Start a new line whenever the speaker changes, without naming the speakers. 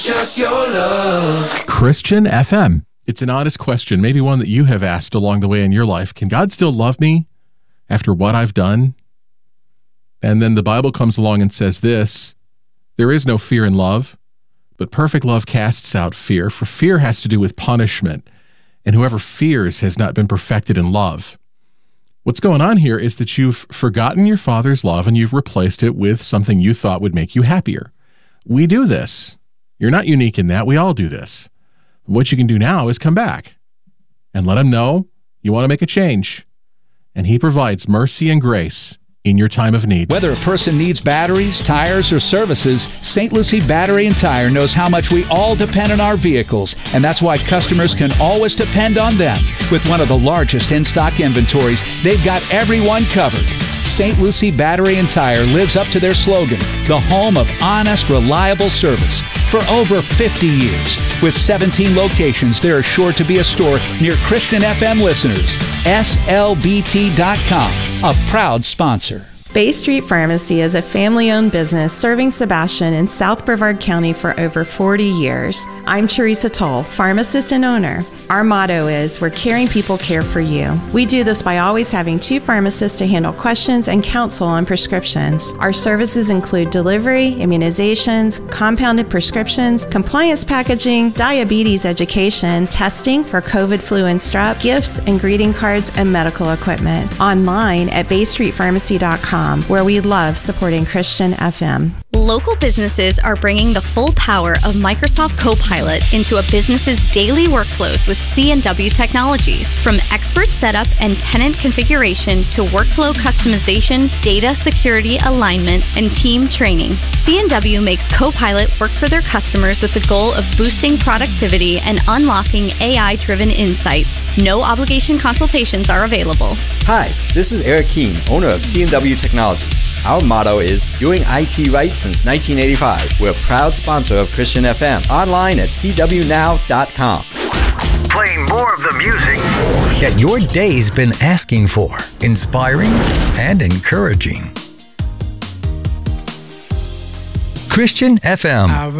Just your love.
Christian FM. It's an honest question, maybe one that you have asked along the way in your life. Can God still love me after what I've done? And then the Bible comes along and says this: there is no fear in love, but perfect love casts out fear, for fear has to do with punishment, and whoever fears has not been perfected in love. What's going on here is that you've forgotten your Father's love and you've replaced it with something you thought would make you happier. We do this. You're not unique in that. We all do this. What you can do now is come back and let him know you want to make a change. And he provides mercy and grace in your time of need.
Whether a person needs batteries, tires, or services, St. Lucie Battery and Tire knows how much we all depend on our vehicles, and that's why customers can always depend on them. With one of the largest in-stock inventories, they've got everyone covered. St. Lucie Battery and Tire lives up to their slogan, the home of honest, reliable service. For over 50 years, with 17 locations, there is sure to be a store near Christian FM listeners. SLBT.com, a proud sponsor.
Bay Street Pharmacy is a family-owned business serving Sebastian in South Brevard County for over 40 years. I'm Teresa Toll, pharmacist and owner. Our motto is, we're caring people care for you. We do this by always having 2 pharmacists to handle questions and counsel on prescriptions. Our services include delivery, immunizations, compounded prescriptions, compliance packaging, diabetes education, testing for COVID, flu, and strep, gifts and greeting cards, and medical equipment. Online at baystreetpharmacy.com, where we love supporting Christian FM.
Local businesses are bringing the full power of Microsoft Copilot into a business's daily workflows with C&W Technologies. From expert setup and tenant configuration to workflow customization, data security alignment, and team training, C&W makes Copilot work for their customers with the goal of boosting productivity and unlocking AI-driven insights. No obligation consultations are available.
Hi, this is Eric Keene, owner of C&W Technologies. Our motto is doing IT right since 1985. We're a proud sponsor of Christian FM. Online at cwnow.com.
Playing more of the music
that your day's been asking for. Inspiring and encouraging. Christian FM.